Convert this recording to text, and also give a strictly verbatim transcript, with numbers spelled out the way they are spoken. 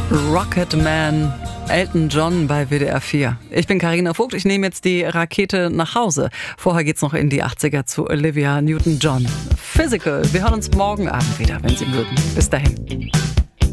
Rocket Man, Elton John bei W D R vier. Ich bin Carina Vogt, ich nehme jetzt die Rakete nach Hause. Vorher geht's noch in die achtziger zu Olivia Newton-John. Physical, wir hören uns morgen Abend wieder, wenn Sie mögen. Bis dahin.